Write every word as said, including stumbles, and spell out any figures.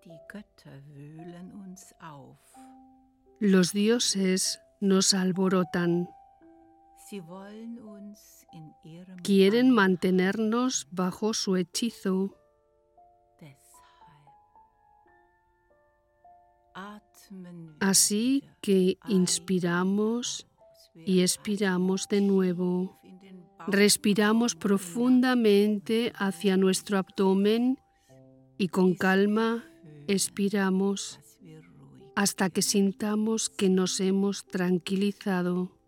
Los dioses nos alborotan. Quieren mantenernos bajo su hechizo. Así que inspiramos y expiramos de nuevo. Respiramos profundamente hacia nuestro abdomen y con calma expiramos hasta que sintamos que nos hemos tranquilizado.